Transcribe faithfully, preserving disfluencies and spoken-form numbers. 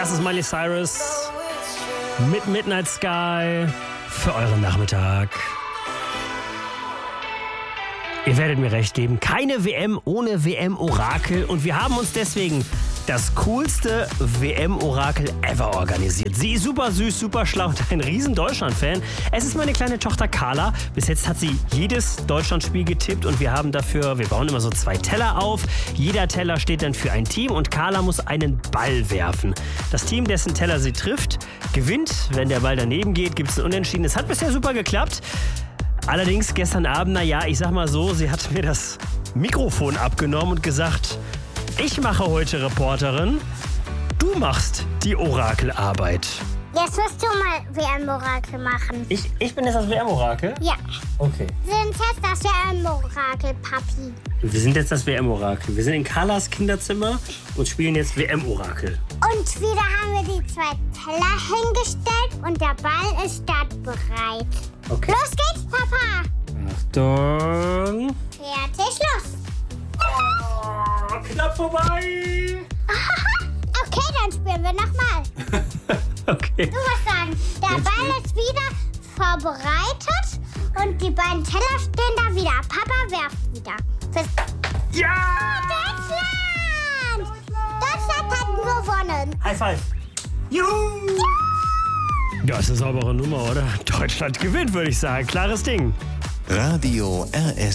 Das ist Miley Cyrus mit Midnight Sky für euren Nachmittag. Ihr werdet mir recht geben, keine W M ohne W M-Orakel und wir haben uns deswegen das coolste W M-Orakel ever organisiert. Sie ist super süß, super schlau und ein riesen Deutschland-Fan. Es ist meine kleine Tochter Carla. Bis jetzt hat sie jedes Deutschlandspiel getippt und wir haben dafür, wir bauen immer so zwei Teller auf. Jeder Teller steht dann für ein Team und Carla muss einen Ball werfen. Das Team, dessen Teller sie trifft, gewinnt. Wenn der Ball daneben geht, gibt es ein Unentschieden. Es hat bisher super geklappt. Allerdings gestern Abend, naja, ich sag mal so, sie hat mir das Mikrofon abgenommen und gesagt, ich mache heute Reporterin, du machst die Orakelarbeit. Jetzt musst du mal W M-Orakel machen. Ich, ich bin jetzt das W M-Orakel? Ja. Okay. Wir sind jetzt das W M-Orakel, Papi. Wir sind jetzt das W M-Orakel. Wir sind in Carlas Kinderzimmer und spielen jetzt W M-Orakel. Und wieder haben wir die zwei Teller hingestellt und der Ball ist startbereit. Okay. Los geht's, Papa. Achtung. Fertig, los. Oh, knapp vorbei. Okay, dann spielen wir nochmal. Okay. Du musst sagen, der Jetzt Ball spiel. ist wieder vorbereitet und die beiden Teller stehen da wieder. Papa werft wieder. Fürs Ja! Deutschland! Deutschland hat gewonnen. High five. Juhu! Ja, ist eine saubere Nummer, oder? Deutschland gewinnt, würde ich sagen. Klares Ding. Radio R S